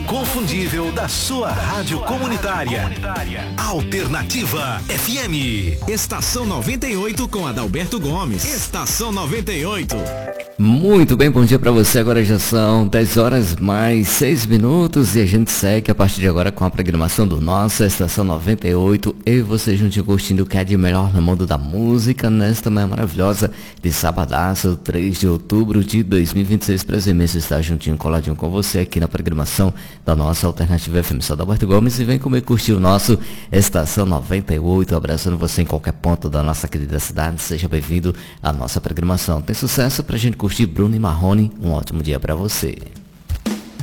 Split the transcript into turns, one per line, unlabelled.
inconfundível da sua rádio comunitária. Alternativa FM.
Estação 98 com Adalberto Gomes. Estação 98.
Muito bem, bom dia pra você. Agora já são 10 horas mais 6 minutos e a gente segue a partir de agora com a programação do nosso Estação 98. Eu e você juntinho curtindo o que é de melhor no mundo da música nesta manhã maravilhosa de sabadaço, 3 de outubro de 2026. Prazer imenso estar juntinho, coladinho com você aqui na programação da nossa Alternativa FM. Sou Adalberto Gomes e vem comigo curtir o nosso Estação 98. Abraçando você em qualquer ponto da nossa querida cidade. Seja bem-vindo à nossa programação. Tem sucesso pra gente curtir Bruno e Marrone. Um ótimo dia pra você.